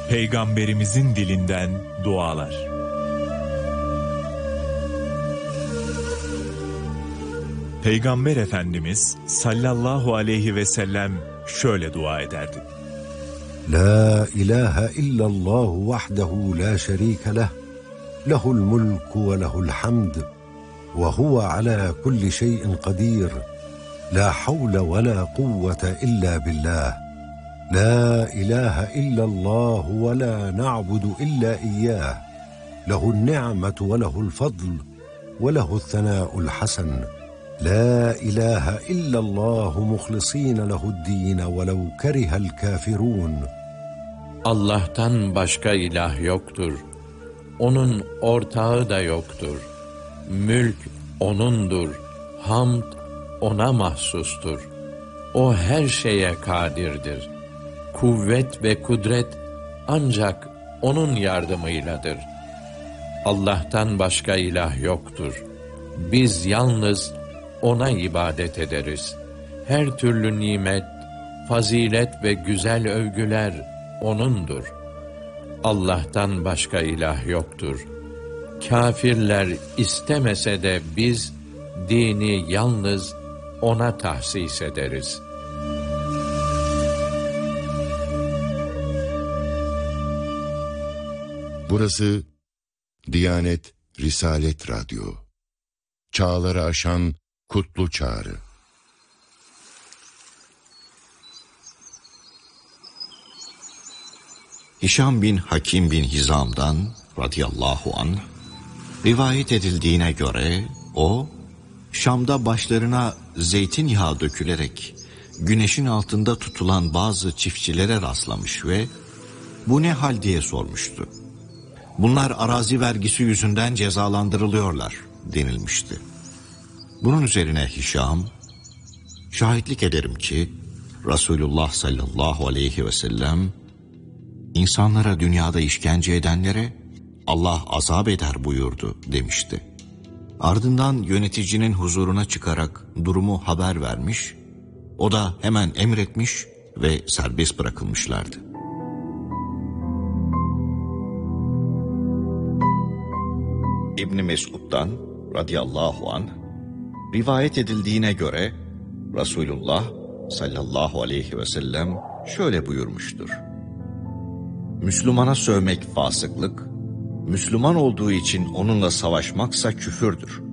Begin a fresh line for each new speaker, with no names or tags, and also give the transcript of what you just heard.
Peygamberimizin dilinden dualar. Peygamber Efendimiz sallallahu aleyhi ve sellem şöyle dua ederdi.
La ilahe illallah vahdehu la şerike leh, lehul mulku ve lehul hamd, ve huve ala kulli şeyin kadir, la havle ve la kuvvete illa billah. La ilahe illallah ve la na'budu illa iyyah. Lehun ni'metu ve lehul fadl ve lehu's senâ'ul hasen. La ilahe illallah muhlisîne lehu'd-dîn ve lev kerihel kâfirûn.
Allah'tan başka ilah yoktur. Onun ortağı da yoktur. Mülk O'nundur. Hamd O'na mahsustur. O her şeye kadirdir. Kuvvet ve kudret ancak O'nun yardımıyladır. Allah'tan başka ilah yoktur. Biz yalnız O'na ibadet ederiz. Her türlü nimet, fazilet ve güzel övgüler O'nundur. Allah'tan başka ilah yoktur. Kâfirler istemese de biz dini yalnız O'na tahsis ederiz.
Burası Diyanet Risalet Radyo. Çağları aşan kutlu çağrı.
Hişam bin Hakim bin Hizam'dan radıyallahu anh rivayet edildiğine göre o Şam'da başlarına zeytinyağı dökülerek güneşin altında tutulan bazı çiftçilere rastlamış ve bu ne hal diye sormuştu. Bunlar arazi vergisi yüzünden cezalandırılıyorlar denilmişti. Bunun üzerine Hişam, şahitlik ederim ki Resulullah sallallahu aleyhi ve sellem insanlara dünyada işkence edenlere Allah azap eder buyurdu demişti. Ardından yöneticinin huzuruna çıkarak durumu haber vermiş, o da hemen emretmiş ve serbest bırakılmışlardı. İbn Mesud'dan radıyallahu anh rivayet edildiğine göre Resulullah sallallahu aleyhi ve sellem şöyle buyurmuştur. Müslümana sövmek fasıklık, Müslüman olduğu için onunla savaşmaksa küfürdür.